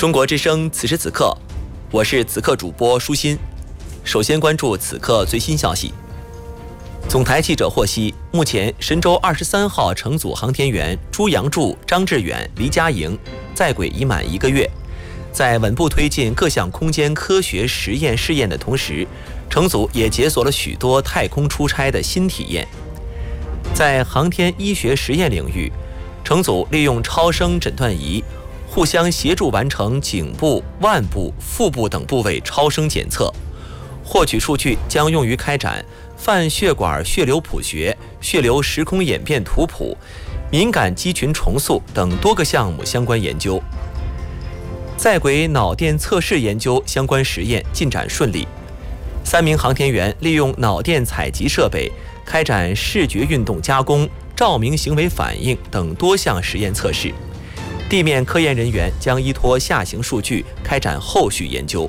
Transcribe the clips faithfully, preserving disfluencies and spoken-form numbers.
中国之声，此时此刻，我是此刻主播舒心。首先关注此刻最新消息。总台记者获悉，目前神舟二十三号乘组航天员朱杨柱、张志远、黎佳莹在轨已满一个月，在稳步推进各项空间科学实验试验的同时，乘组也解锁了许多太空出差的新体验。在航天医学实验领域，乘组利用超声诊断仪互相协助完成颈部、腕部、腹部等部位超声检测，获取数据将用于开展泛血管血流谱学、血流时空演变图谱、敏感肌群重塑等多个项目相关研究。在轨脑电测试研究相关实验进展顺利，三名航天员利用脑电采集设备开展视觉运动加工、照明行为反应等多项实验测试。地面科研人员将依托下行数据开展后续研究。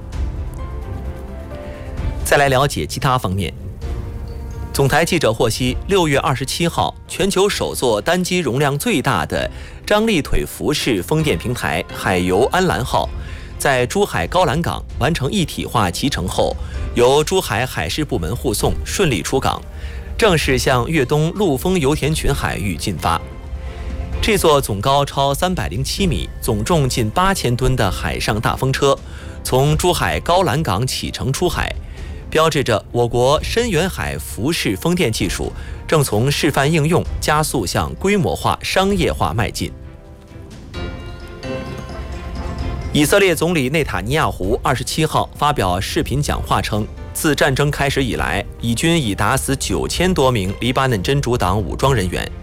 再来了解其他方面。总台记者获悉，六月二十七号，全球首座单机容量最大的张力腿浮式风电平台海游安澜号在珠海高栏港完成一体化集成后，由珠海海事部门护送顺利出港，正式向粤东陆丰油田群海域进发。这座总高超三百零七米、总重近八千吨的海上大风车，从珠海高栏港启程出海，标志着我国深远海浮式风电技术正从示范应用加速向规模化、商业化迈进。以色列总理内塔尼亚胡二十七号发表视频讲话称，自战争开始以来，以军已打死九千多名黎巴嫩真主党武装人员。